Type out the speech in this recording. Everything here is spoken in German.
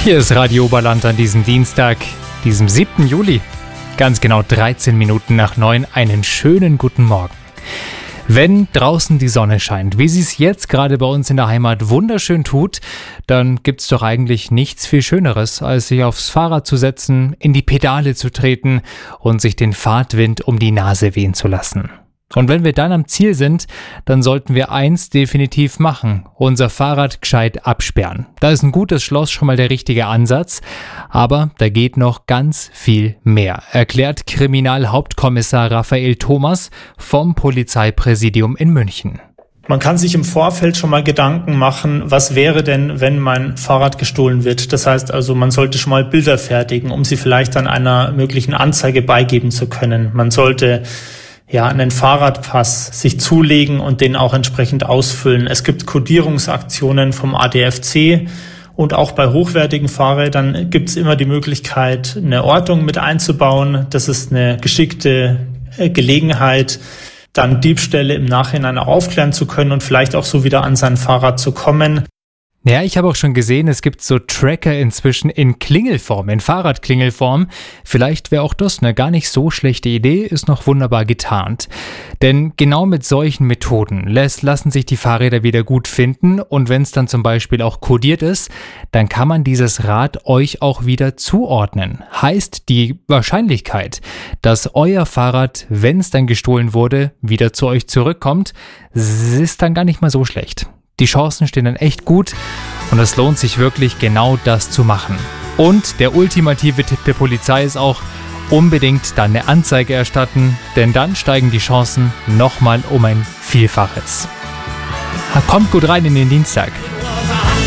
Hier ist Radio Oberland an diesem Dienstag, diesem 7. Juli. Ganz genau 13 Minuten nach 9. Einen schönen guten Morgen. Wenn draußen die Sonne scheint, wie sie es jetzt gerade bei uns in der Heimat wunderschön tut, dann gibt's doch eigentlich nichts viel Schöneres, als sich aufs Fahrrad zu setzen, in die Pedale zu treten und sich den Fahrtwind um die Nase wehen zu lassen. Und wenn wir dann am Ziel sind, dann sollten wir eins definitiv machen: unser Fahrrad gescheit absperren. Da ist ein gutes Schloss schon mal der richtige Ansatz, aber da geht noch ganz viel mehr, erklärt Kriminalhauptkommissar Raphael Thomas vom Polizeipräsidium in München. Man kann sich im Vorfeld schon mal Gedanken machen, was wäre denn, wenn mein Fahrrad gestohlen wird. Das heißt also, man sollte schon mal Bilder fertigen, um sie vielleicht dann einer möglichen Anzeige beigeben zu können. Man sollte einen Fahrradpass sich zulegen und den auch entsprechend ausfüllen. Es gibt Kodierungsaktionen vom ADFC und auch bei hochwertigen Fahrrädern gibt es immer die Möglichkeit, eine Ortung mit einzubauen. Das ist eine geschickte Gelegenheit, dann Diebstähle im Nachhinein auch aufklären zu können und vielleicht auch so wieder an sein Fahrrad zu kommen. Ja, ich habe auch schon gesehen, es gibt so Tracker inzwischen in Klingelform, in Fahrradklingelform. Vielleicht wäre auch das eine gar nicht so schlechte Idee, ist noch wunderbar getarnt. Denn genau mit solchen Methoden lassen sich die Fahrräder wieder gut finden, und wenn es dann zum Beispiel auch kodiert ist, dann kann man dieses Rad euch auch wieder zuordnen. Heißt, die Wahrscheinlichkeit, dass euer Fahrrad, wenn es dann gestohlen wurde, wieder zu euch zurückkommt, ist dann gar nicht mal so schlecht. Die Chancen stehen dann echt gut und es lohnt sich wirklich, genau das zu machen. Und der ultimative Tipp der Polizei ist auch: unbedingt dann eine Anzeige erstatten, denn dann steigen die Chancen nochmal um ein Vielfaches. Kommt gut rein in den Dienstag.